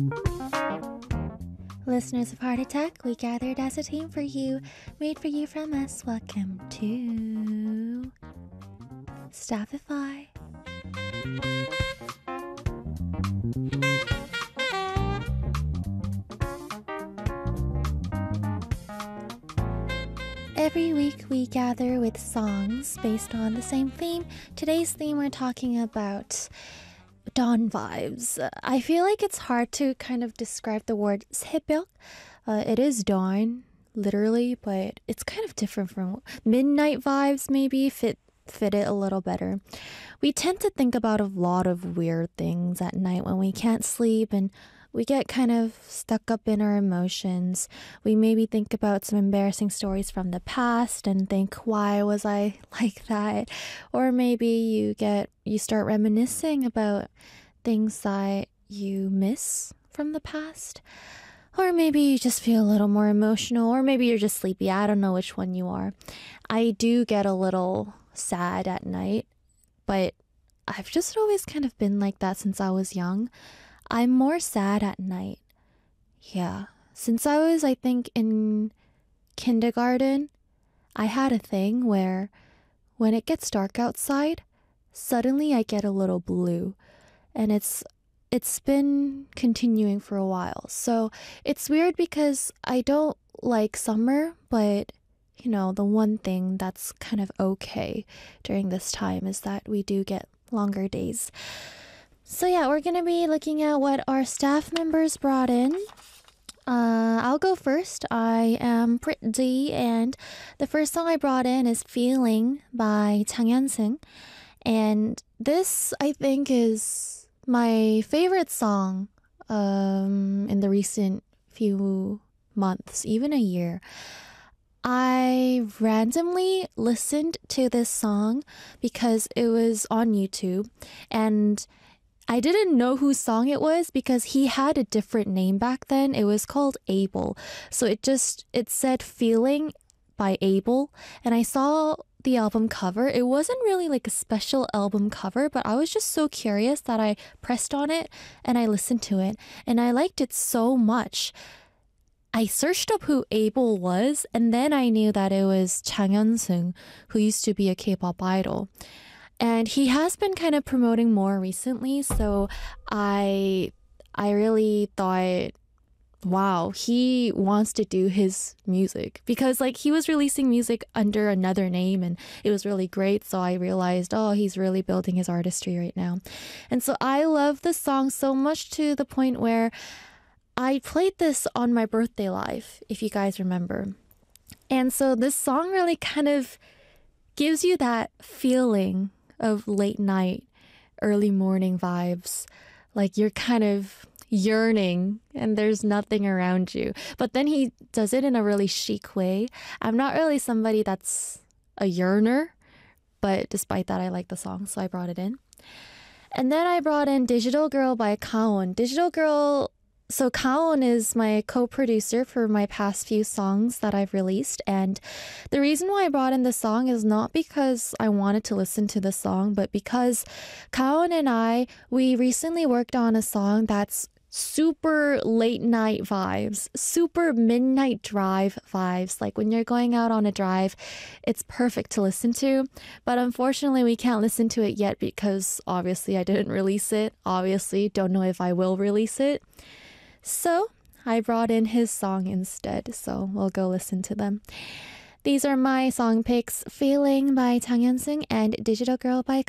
Listeners of Heart Attack, we gathered as a team for you, made for you from us. Welcome to Staffify. Every week we gather with songs based on the same theme. Today's theme, we're talking about dawn vibes. I feel like it's hard to kind of describe the word 새벽. It is dawn, literally, but it's kind of different from midnight vibes, maybe fit it a little better. We tend to think about a lot of weird things at night when we can't sleep, and we get kind of stuck up in our emotions. We maybe think about some embarrassing stories from the past and think, why was I like that? Or maybe you start reminiscing about things that you miss from the past. Or maybe you just feel a little more emotional, or maybe you're just sleepy. I don't know which one you are. I do get a little sad at night, but I've just always kind of been like that since I was young. I'm more sad at night. Yeah. Since I was, I think, in kindergarten, I had a thing where when it gets dark outside, suddenly I get a little blue. And it's been continuing for a while. So it's weird because I don't like summer, but the one thing that's kind of okay during this time is that we do get longer days. So yeah, we're going to be looking at what our staff members brought in. I'll go first. I am Pretty, and the first song I brought in is Feeling by Chang Hyun-sung. And this, I think, is my favorite song in the recent few months, even a year. I randomly listened to this song because it was on YouTube, and I didn't know whose song it was because he had a different name back then. It was called Abel. So it said Feeling by Abel, and I saw the album cover. It wasn't really like a special album cover, but I was just so curious that I pressed on it and I listened to it, and I liked it so much. I searched up who Abel was, and then I knew that it was Chang Hyun-sung, who used to be a K-pop idol. And he has been kind of promoting more recently, so I really thought, wow, he wants to do his music, because he was releasing music under another name and it was really great. So I realized, oh, he's really building his artistry right now. And so I love the song so much to the point where I played this on my birthday live, if you guys remember. And so this song really kind of gives you that feeling of late night, early morning vibes. Like you're kind of yearning and there's nothing around you. But then he does it in a really chic way. I'm not really somebody that's a yearner, but despite that, I like the song, so I brought it in. And then I brought in Digital Girl by Kaon. Digital Girl, so Kaon is my co-producer for my past few songs that I've released. And the reason why I brought in this song is not because I wanted to listen to the song, but because Kaon and we recently worked on a song that's super late night vibes, super midnight drive vibes. Like when you're going out on a drive, it's perfect to listen to. But unfortunately, we can't listen to it yet because obviously I didn't release it. Obviously, don't know if I will release it. So I brought in his song instead, so we'll go listen to them. These are my song picks: Feeling by Chang Hyun-sung and Digital Girl by